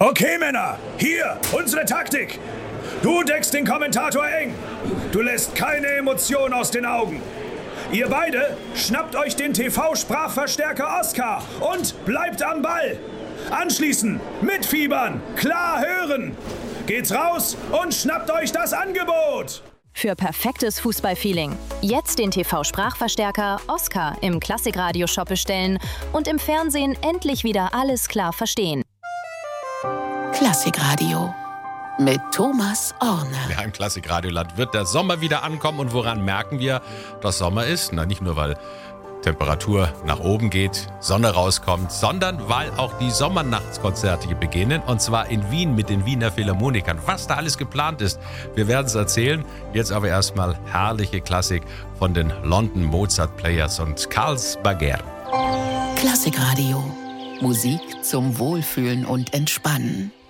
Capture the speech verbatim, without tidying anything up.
Okay, Männer, hier, unsere Taktik. Du deckst den Kommentator eng. Du lässt keine Emotion aus den Augen. Ihr beide schnappt euch den T V-Sprachverstärker Oscar und bleibt am Ball. Anschließend mitfiebern, klar hören. Geht's raus und schnappt euch das Angebot. Für perfektes Fußballfeeling. Jetzt den T V-Sprachverstärker Oscar im Klassikradio-Shop bestellen und im Fernsehen endlich wieder alles klar verstehen. Klassikradio mit Thomas Orne. Ja, im Klassikradioland wird der Sommer wieder ankommen. Und woran merken wir, dass Sommer ist? Na, nicht nur, weil Temperatur nach oben geht, Sonne rauskommt, sondern weil auch die Sommernachtskonzerte beginnen. Und zwar in Wien mit den Wiener Philharmonikern. Was da alles geplant ist, wir werden es erzählen. Jetzt aber erstmal herrliche Klassik von den London Mozart Players und Carls Bagher. Klassikradio. Musik zum Wohlfühlen und Entspannen.